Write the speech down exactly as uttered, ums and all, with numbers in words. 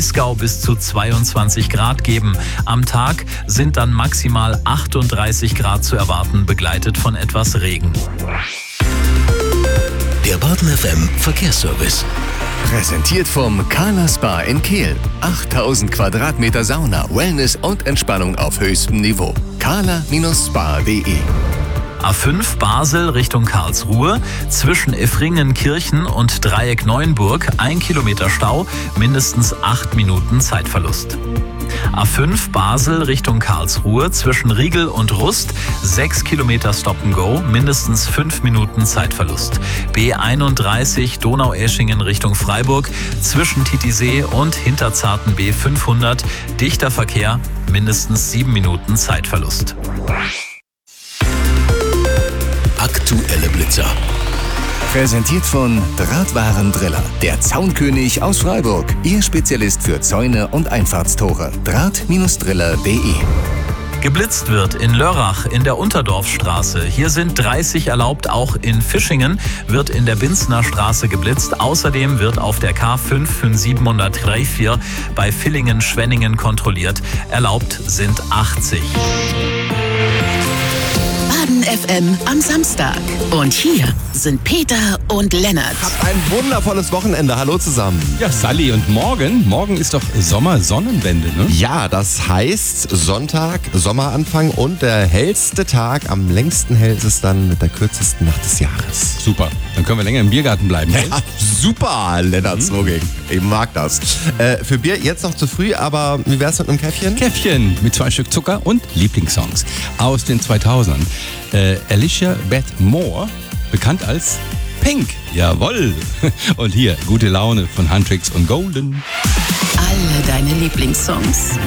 Breisgau bis zu zweiundzwanzig Grad geben. Am Tag sind dann maximal achtunddreißig Grad zu erwarten, begleitet von etwas Regen. Der Baden F M Verkehrsservice. Präsentiert vom Carla Spa in Kehl. achttausend Quadratmeter Sauna, Wellness und Entspannung auf höchstem Niveau. carla Spa punkt de. A fünf Basel Richtung Karlsruhe, zwischen Effringenkirchen und Dreieck Neuenburg, ein Kilometer Stau, mindestens acht Minuten Zeitverlust. A fünf Basel Richtung Karlsruhe, zwischen Riegel und Rust, sechs Kilometer Stop and Go, mindestens fünf Minuten Zeitverlust. B einunddreißig Donaueschingen Richtung Freiburg, zwischen Titisee und Hinterzarten B fünfhundert, dichter Verkehr, mindestens sieben Minuten Zeitverlust. Aktuelle Blitzer. Präsentiert von Drahtwarendriller, der Zaunkönig aus Freiburg. Ihr Spezialist für Zäune und Einfahrtstore. Draht-Driller punkt de. Geblitzt wird in Lörrach in der Unterdorfstraße. Hier sind dreißig erlaubt, auch in Fischingen wird in der Binzner Straße geblitzt. Außerdem wird auf der K fünf fünf sieben null drei vier bei Villingen-Schwenningen kontrolliert. Erlaubt sind achtzig. Baden F M am Samstag. Und hier sind Peter und Lennart. Habt ein wundervolles Wochenende. Hallo zusammen. Ja, Sally, und morgen? Morgen ist doch Sommersonnenwende, ne? Ja, das heißt Sonntag, Sommeranfang und der hellste Tag. Am längsten hält es dann mit der kürzesten Nacht des Jahres. Super, dann können wir länger im Biergarten bleiben. Ja, super, Lennarts Logik. Ich mag das. Äh, für Bier jetzt noch zu früh, aber wie wär's mit einem Käffchen? Käffchen mit zwei Stück Zucker und Lieblingssongs aus den zweitausendern. Äh, Alicia Beth Moore, bekannt als Pink. Jawohl. Und hier, gute Laune von Huntrix und Golden. Alle deine Lieblingssongs.